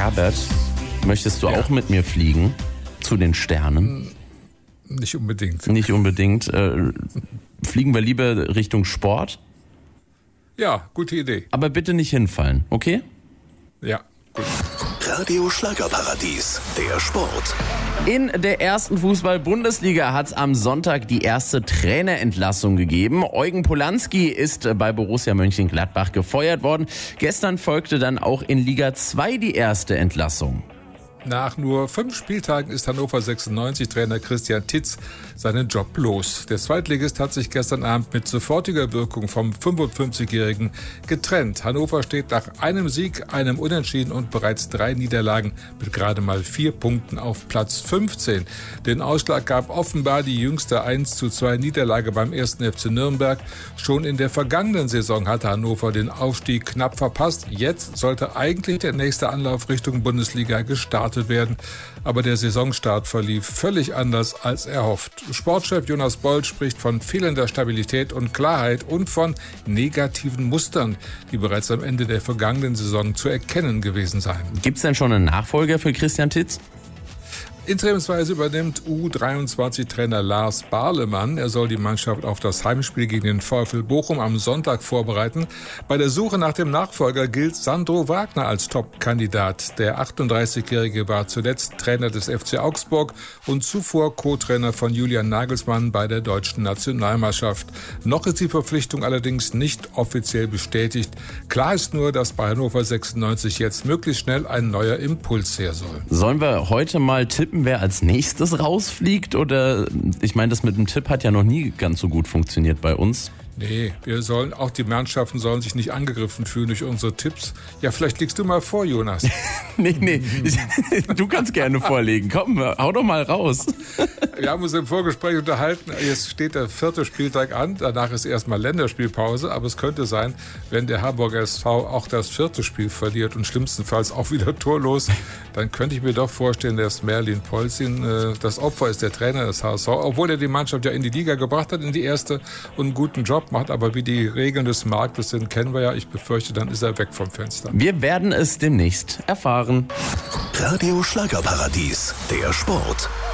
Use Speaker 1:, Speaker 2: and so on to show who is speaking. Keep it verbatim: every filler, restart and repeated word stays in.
Speaker 1: Herbert, möchtest du
Speaker 2: Ja.
Speaker 1: auch mit mir fliegen zu den Sternen?
Speaker 2: Nicht unbedingt.
Speaker 1: Nicht unbedingt. Äh, fliegen wir lieber Richtung Sport,
Speaker 2: Ja, gute Idee.
Speaker 1: aber bitte nicht hinfallen, okay?
Speaker 2: Ja, gut.
Speaker 3: Radio Schlagerparadies, der Sport.
Speaker 1: In der ersten Fußball-Bundesliga hat es am Sonntag die erste Trainerentlassung gegeben. Eugen Polanski ist bei Borussia Mönchengladbach gefeuert worden. Gestern folgte dann auch in Liga zwei die erste Entlassung.
Speaker 2: Nach nur fünf Spieltagen ist Hannover sechsundneunzig-Trainer Christian Titz seinen Job los. Der Zweitligist hat sich gestern Abend mit sofortiger Wirkung vom fünfundfünfzigjährigen getrennt. Hannover steht nach einem Sieg, einem Unentschieden und bereits drei Niederlagen mit gerade mal vier Punkten auf Platz fünfzehn. Den Ausschlag gab offenbar die jüngste eins zu zwei Niederlage beim ersten F C Nürnberg. Schon in der vergangenen Saison hatte Hannover den Aufstieg knapp verpasst. Jetzt sollte eigentlich der nächste Anlauf Richtung Bundesliga gestartet werden. Aber der Saisonstart verlief völlig anders als erhofft. Sportchef Jonas Bold spricht von fehlender Stabilität und Klarheit und von negativen Mustern, die bereits am Ende der vergangenen Saison zu erkennen gewesen seien.
Speaker 1: Gibt es denn schon einen Nachfolger für Christian Titz?
Speaker 2: Interimsweise übernimmt U dreiundzwanzig-Trainer Lars Barlemann. Er soll die Mannschaft auf das Heimspiel gegen den VfL Bochum am Sonntag vorbereiten. Bei der Suche nach dem Nachfolger gilt Sandro Wagner als Top-Kandidat. Der achtunddreißigjährige war zuletzt Trainer des F C Augsburg und zuvor Co-Trainer von Julian Nagelsmann bei der deutschen Nationalmannschaft. Noch ist die Verpflichtung allerdings nicht offiziell bestätigt. Klar ist nur, dass bei Hannover sechsundneunzig jetzt möglichst schnell ein neuer Impuls her soll.
Speaker 1: Sollen wir heute mal tippen, wer als nächstes rausfliegt? Oder, ich meine, das mit dem Tipp hat ja noch nie ganz so gut funktioniert bei uns.
Speaker 2: Nee, wir sollen, auch die Mannschaften sollen sich nicht angegriffen fühlen durch unsere Tipps. Ja, vielleicht liegst du mal vor, Jonas.
Speaker 1: Nee, nee, ich, du kannst gerne vorlegen. Komm, hau doch mal raus.
Speaker 2: Wir haben uns im Vorgespräch unterhalten, jetzt steht der vierte Spieltag an, danach ist erstmal Länderspielpause, aber es könnte sein, wenn der Hamburger S V auch das vierte Spiel verliert und schlimmstenfalls auch wieder torlos, dann könnte ich mir doch vorstellen, dass Merlin Polzin äh, das Opfer ist, der Trainer des H S V, obwohl er die Mannschaft ja in die Liga gebracht hat, in die erste und einen guten Job macht, aber wie die Regeln des Marktes sind, kennen wir ja. Ich befürchte, dann ist er weg vom Fenster.
Speaker 1: Wir werden es demnächst erfahren.
Speaker 3: Radio Schlagerparadies, der Sport.